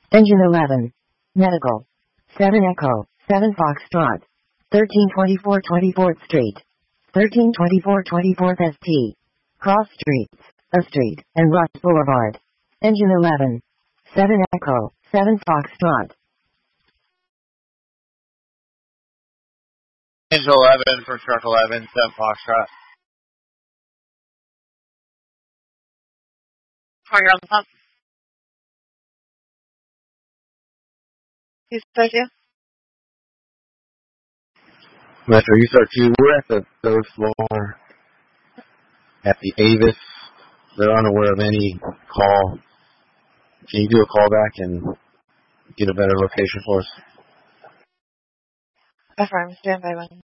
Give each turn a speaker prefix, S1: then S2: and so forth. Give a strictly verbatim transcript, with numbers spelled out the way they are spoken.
S1: Engine eleven. Medical. seven Echo, seven Foxtrot. thirteen twenty-four twenty-fourth Street. thirteen twenty-four twenty-fourth S T. Cross Streets, A Street, and Rush Boulevard. Engine eleven. seven Echo, seven Foxtrot.
S2: Engine eleven for truck eleven, seven Foxtrot.
S3: Fire on the pump. Who's with you?
S4: Metro U thirty-two, we're at the third floor at the Avis. They're unaware of any call. Can you do a call back and get a better location for us?
S3: Affirm, stand by one.